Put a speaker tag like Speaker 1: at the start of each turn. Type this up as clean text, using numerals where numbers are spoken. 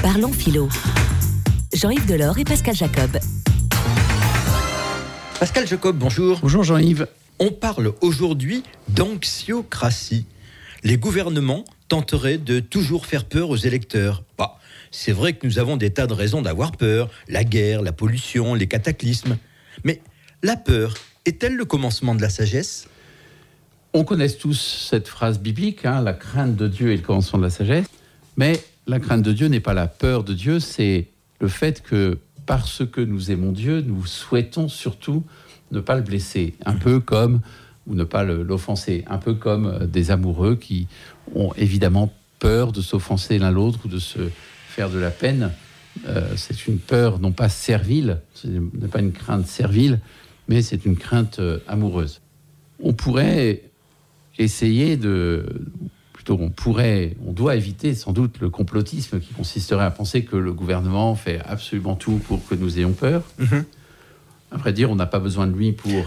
Speaker 1: Parlons philo. Jean-Yves Delors et Pascal Jacob.
Speaker 2: Pascal Jacob, bonjour.
Speaker 3: Bonjour Jean-Yves.
Speaker 2: On parle aujourd'hui d'anxiocratie. Les gouvernements tenteraient de toujours faire peur aux électeurs. C'est vrai que nous avons des tas de raisons d'avoir peur. La guerre, la pollution, les cataclysmes. Mais la peur est-elle le commencement de la sagesse ?
Speaker 3: On connaît tous cette phrase biblique, la crainte de Dieu est le commencement de la sagesse. Mais la crainte de Dieu n'est pas la peur de Dieu, c'est le fait que parce que nous aimons Dieu, nous souhaitons surtout ne pas le blesser. Un peu comme, ou ne pas l'offenser, un peu comme des amoureux qui ont évidemment peur de s'offenser l'un l'autre ou de se faire de la peine. C'est une peur non pas servile, ce n'est pas une crainte servile, mais c'est une crainte amoureuse. On pourrait essayer on doit éviter sans doute le complotisme qui consisterait à penser que le gouvernement fait absolument tout pour que nous ayons peur. À vrai dire, on n'a pas besoin de lui pour